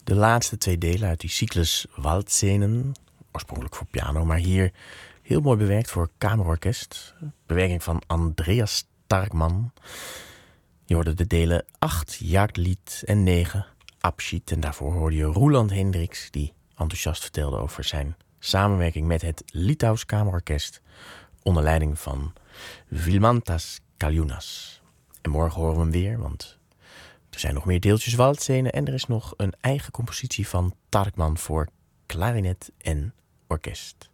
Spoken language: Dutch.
De laatste 2 delen uit die cyclus Waldscenen, oorspronkelijk voor piano, maar hier heel mooi bewerkt voor kamerorkest. Bewerking van Andreas Starkman. Je hoorde de delen 8, Jagdlied en 9, Abschied. En daarvoor hoorde je Roeland Hendricks, die enthousiast vertelde over zijn samenwerking met het Litouws Kamerorkest onder leiding van Vilmantas Kaljunas. En morgen horen we hem weer, want er zijn nog meer deeltjes Waldscenen en er is nog een eigen compositie van Starkman voor klarinet en orkest.